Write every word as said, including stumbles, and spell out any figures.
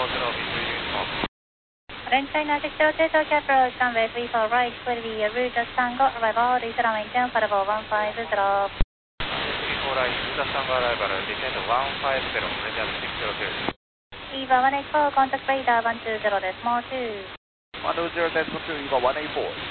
zero between uniform. Orange China six zero two Tokyo approach, runway three four right, will be a route just Tango, arrival, reach runway ten for level one five zero. three four right, just Tango arrival, descend one five zero, radar six zero two. EVA one eight four, contact radar one two zero decimal two. one two zero decimal two, EVA one eight four.